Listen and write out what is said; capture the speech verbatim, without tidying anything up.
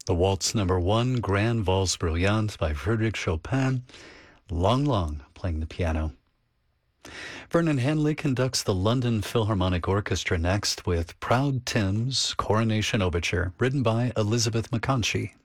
The Waltz Number One, Grand Valse Bruyante by Frédéric Chopin. Long Long playing the piano. Vernon Hanley conducts the London Philharmonic Orchestra next with Proud Tim's Coronation Overture, written by Elizabeth McConchie.